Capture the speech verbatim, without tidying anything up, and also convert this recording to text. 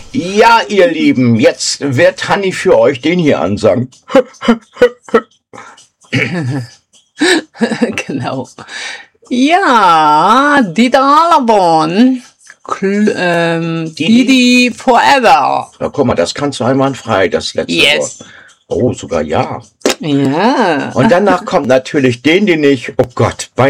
Ja, ihr Lieben, jetzt wird Hanni für euch den hier ansagen. Genau. Ja, Dieter Hallerborn. Kl- ähm, Didi? Didi Forever. Ja, guck mal, das kannst du einwandfrei, das letzte Yes. Wort. Oh, sogar ja. Ja. Und danach kommt natürlich den, den ich, oh Gott, bei